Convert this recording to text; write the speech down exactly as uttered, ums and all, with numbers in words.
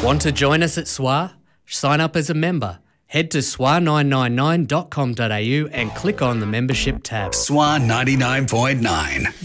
Want to join us at S W A? Sign up as a member. Head to S W A nine nine nine dot com dot a u and click on the membership tab. S W A ninety-nine point nine.